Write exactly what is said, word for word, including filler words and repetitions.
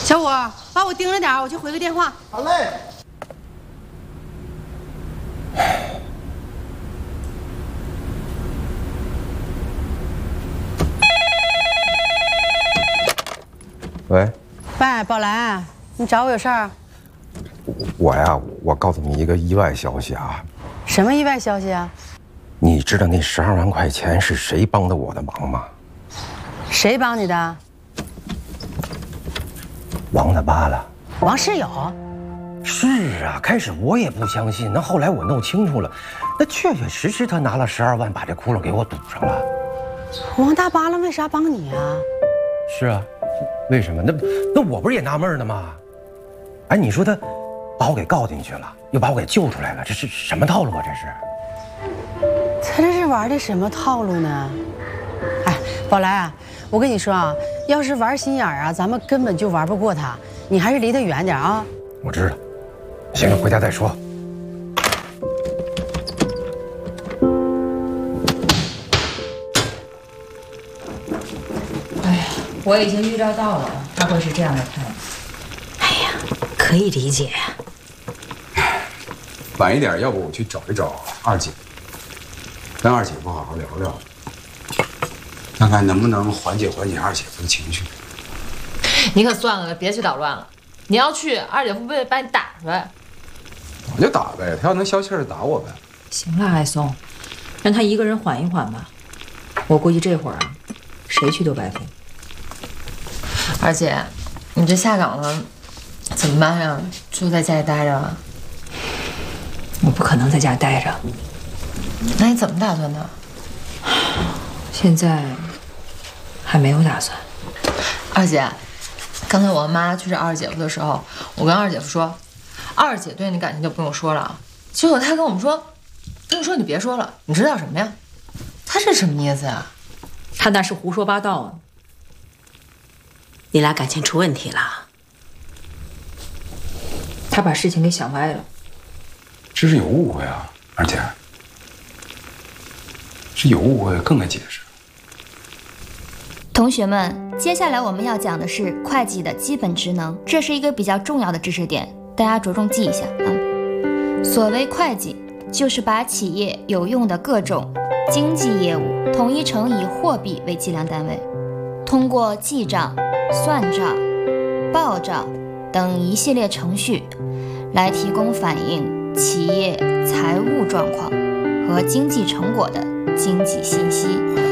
小五，帮我盯着点，我去回个电话。 好嘞。 喂， 喂，宝兰，你找我有事儿？ 我呀，我告诉你一个意外消息啊。 什么意外消息啊？ 你知道那十二万块钱是谁帮的我的忙吗？ 谁帮你的？ 王大巴了。 王世友。 是啊，开始我也不相信，那后来我弄清楚了，那确确实实他拿了十二万，把这窟窿给我堵上了。 王大巴了为啥帮你啊？ 是啊，为什么？那那我不是也纳闷呢吗？哎，你说他把我给告进去了，又把我给救出来了，这是什么套路啊？这是？ 他这是玩的什么套路呢？哎，宝来啊，我跟你说啊，要是玩心眼儿啊，咱们根本就玩不过他，你还是离他远点啊。 我知道，行了，回家再说。 哎呀，我已经预料到了，他会是这样的态度。 哎呀，可以理解。 晚一点，要不我去找一找二姐，跟二姐夫好好聊聊，看看能不能缓解缓解二姐夫的情绪。 你可算了，别去捣乱了。你要去，二姐夫不得把你打出来？ 我就打呗，他要能消气儿打我呗。 行了，艾松，让他一个人缓一缓吧。我估计这会儿啊，谁去都白费。二姐，你这下岗了，怎么办呀？就在家里待着啊？我不可能在家待着。那你怎么打算的？现在还没有打算。二姐，刚才我妈去找二姐夫的时候，我跟二姐夫说，二姐对你感情就不用说了啊。结果她跟我们说，跟你说你别说了，你知道什么呀？她是什么意思呀？她那是胡说八道啊。 你俩感情出问题了？ 她把事情给想歪了。 这是有误会啊，二姐。是有误会更得解释。 同学们，接下来我们要讲的是会计的基本职能，这是一个比较重要的知识点，大家着重记一下啊。所谓会计，就是把企业有用的各种经济业务统一成以货币为计量单位，通过记账、算账、报账等一系列程序，来提供反映企业财务状况和经济成果的经济信息。